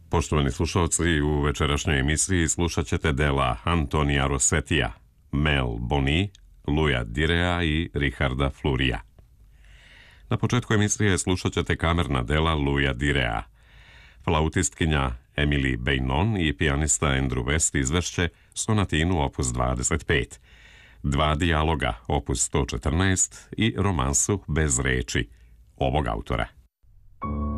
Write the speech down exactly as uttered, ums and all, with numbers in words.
Poštovani slušalci, u večerašnjoj emisiji slušat ćete dela Antonija Rossetija, Mel Boni, Luja Direa i Richarda Flurija. Na početku emisije slušat ćete kamerna dela Luja Direa. Flautistkinja Emily Beynon i pijanista Andrew West izvešće sonatinu opus dvadeset pet, dva dijaloga opus sto četrnaest i romansu Bez reči ovog autora.